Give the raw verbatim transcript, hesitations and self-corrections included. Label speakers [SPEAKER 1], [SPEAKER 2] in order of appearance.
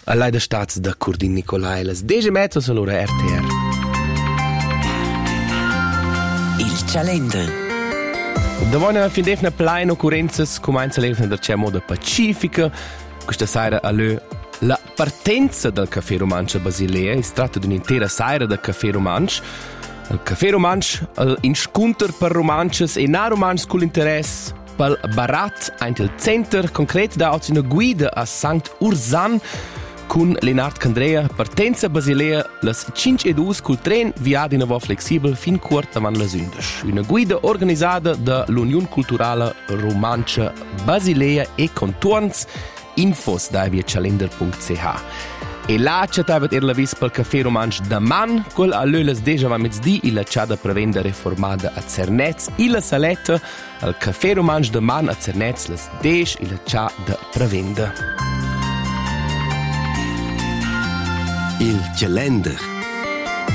[SPEAKER 1] All'ai da stats da Curdin Nicolai, las dece mezzos all'ora R T R.
[SPEAKER 2] Il calender.
[SPEAKER 1] Da buona fin defna plein occurrenzas comincia l'elfna da c'è moda pacifica. Questa sera all'ö la partenza del Café Romansch a Basilea. Si tratta di un'intera sera del Café Romansch. Il Café Romansch, l'inscunter per romanches e na romansch con interesse per barat eint il center, concret da oggi una guida a Sankt Ursan con Lenard Candrea, partenza Basilea, las cinque e due col tren via di nuovo flexibel fin quart avant las undici. Una guida organizzata dall'Unione Culturale Romancia Basilea e contorns, infos da via calender punct c h. E là c'è tavet er la vis pel Café Romansch da man, quel a l'öles deja va mezzdi illa c'ha da prevenda reformada a Cernez, illa saletta al Café Romansch da man a Cernez las dej illa c'ha da prevenda.
[SPEAKER 2] Il calender.